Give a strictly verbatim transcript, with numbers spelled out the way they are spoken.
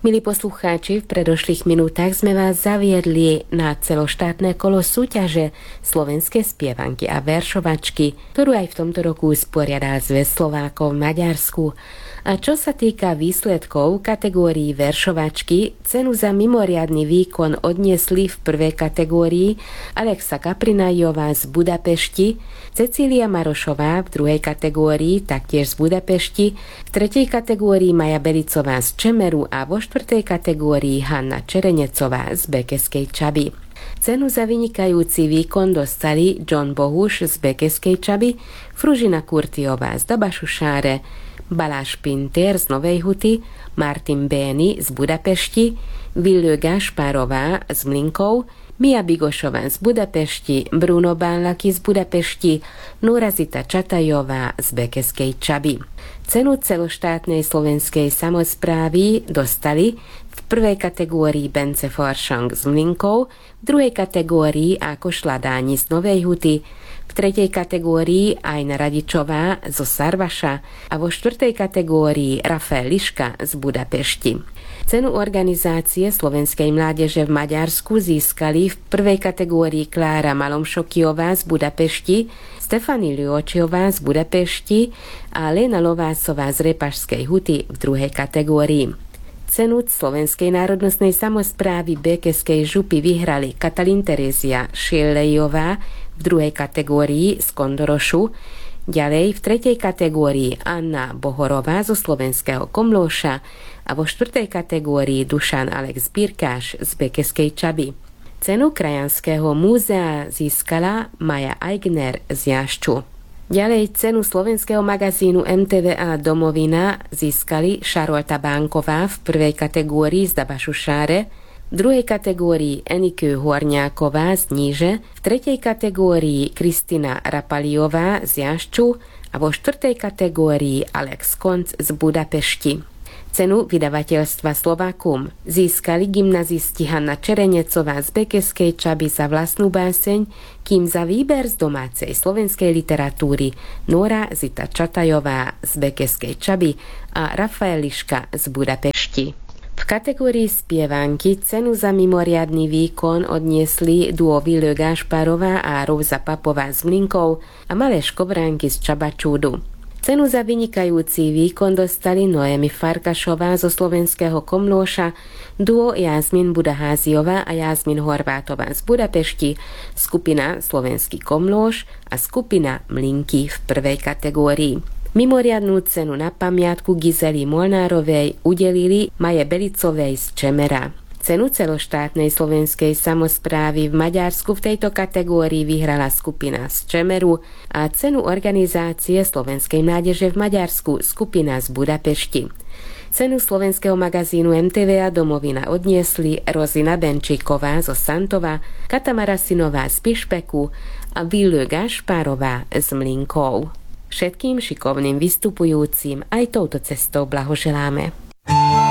Milí poslucháči, v predošlých minútach sme vás zaviedli na celoštátne kolo súťaže Slovenské spievanky a veršovačky, ktorú aj v tomto roku usporiadal Zväz Slovákov v Maďarsku. A čo sa týka výsledkov kategórií veršovačky, cenu za mimoriadny výkon odniesli v prvej kategórii Alexa Kaprinajová z Budapešti, Cecília Marošová v druhej kategórii, taktiež z Budapešti, v tretej kategórii Maja Belicová z Čemeru a vo štvrtej kategórii Hanna Čerenecová z Bekeskej Čaby. Cenu za vynikajúci výkon dostali John Bohuš z Bekeskej Čaby, Fružina Kurtiová z Dabašušáre, Baláš Pintér z Novej Huty, Martin Bény z Budapešti, Villő Gáspárová z Mlinkov, Mia Bigošová z Budapešti, Bruno Bánlaky z Budapešti, Nurazita Čatajová z Bekeskej Čaby. Cenu celoštátnej slovenskej samosprávy dostali v prvej kategórii Bence Foršang z Mlinkov, v druhej kategórii Ákoš Ladáni z Novej Huty, v tretej kategórii Ajna Radičová zo Sarvaša a vo štvrtej kategórii Rafael Liška z Budapešti. Cenu organizácie slovenskej mládeže v Maďarsku získali v prvej kategórii Klára Malomšokiová z Budapešti, Stefani Ľuočiová z Budapešti a Lena Lovásová z Repašskej Huty v druhej kategórii. Cenu Slovenskej národnostnej samosprávy Bekeskej župy vyhrali Katalín Terezia Šielejová v druhej kategórii z Kondorošu, ďalej v tretej kategórii Anna Bohorová zo slovenského Komlóša a vo štvrtej kategórii Dušan Alex Birkáš z Bekeskej Čaby. Cenu Krajanského múzea získala Maja Aigner z Jašču. Ďalej cenu slovenského magazínu em té vé á Domovina získali Šarolta Bánková v prvej kategórii z Dabašušáre, v druhej kategórii Enikő Horňáková z Níže, v tretej kategórii Kristina Rapaliová z Jašču a vo štvrtej kategórii Alex Konc z Budapešti. Cenu vydavateľstva Slovakum získali gymnazisti Hanna Čerenecová z Bekeskej Čaby za vlastnú báseň, kým za výber z domácej slovenskej literatúry Nóra Zita Čatajová z Bekeskej Čaby a Rafael Liška z Budapešti. V kategórii spievanky cenu za mimoriadny výkon odniesli duo Villő Gáspárová a Róza Papová z Mlinkov a Malé Škobránky z Čabačúdu. Cenu za vynikajúci výkon dostali Noemi Farkašová zo slovenského Komlóša, duo Jazmin Budaháziová a Jazmin Horvátová z Budapešti, skupina Slovenský Komlóš a skupina Mlinky v prvej kategórii. Mimoriadnu cenu na pamiatku Gizeli Molnárovej udelili Maje Belicovej z Čemera. Cenu celoštátnej slovenskej samosprávy v Maďarsku v tejto kategórii vyhrala skupina z Čemeru a cenu organizácie slovenskej mládeže v Maďarsku skupina z Budapešti. Cenu slovenského magazínu em té vé á Domovina odniesli Rozina Benčíková zo Santova, Kata Marasinová z Pišpeku a Villő Gáspárová z Mlinkov. Všetkým šikovným vystupujúcim aj touto cestou blahoželáme.